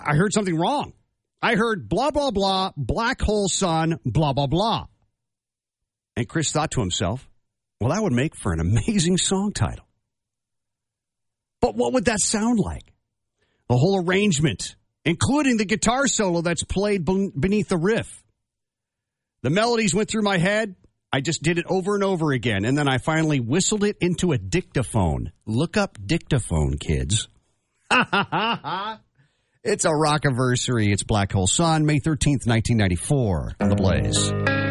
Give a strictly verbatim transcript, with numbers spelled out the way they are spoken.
I heard something wrong. I heard blah, blah, blah, Black Hole Sun, blah, blah, blah. And Chris thought to himself, well, that would make for an amazing song title. But what would that sound like? The whole arrangement, including the guitar solo that's played beneath the riff. The melodies went through my head. I just did it over and over again, and then I finally whistled it into a dictaphone. Look up dictaphone, kids. It's a rock-iversary. It's Black Hole Sun, May thirteenth, nineteen ninety-four, on The Blaze.